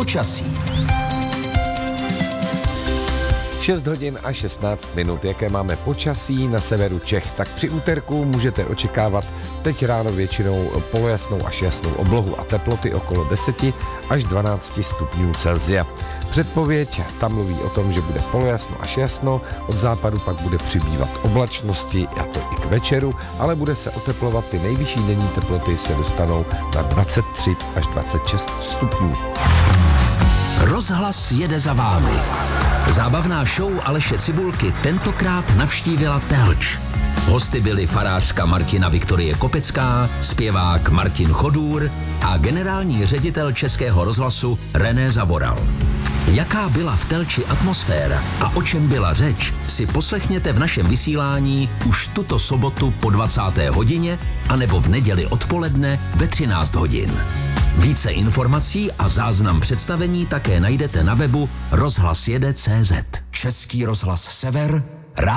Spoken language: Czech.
Počasí. 6 hodin a 16 minut. Jaké máme počasí na severu Čech? Tak při úterku můžete očekávat teď ráno většinou polojasnou až jasnou oblohu a teploty okolo 10 až 12 stupňů Celsia. Předpověď tam mluví o tom, že bude polojasno až jasno, od západu pak bude přibývat oblačnosti, a to i k večeru, ale bude se oteplovat, ty nejvyšší denní teploty se dostanou na 23 až 26 stupňů. Rozhlas jede za vámi. Zábavná show Aleše Cibulky tentokrát navštívila Telč. Hosty byli farářka Martina Viktorie Kopecká, zpěvák Martin Chodůr a generální ředitel Českého rozhlasu René Zavoral. Jaká byla v Telči atmosféra a o čem byla řeč, si poslechněte v našem vysílání už tuto sobotu po 20. hodině anebo v neděli odpoledne ve 13 hodin. Více informací a záznam představení také najdete na webu rozhlasjede.cz. Český rozhlas Sever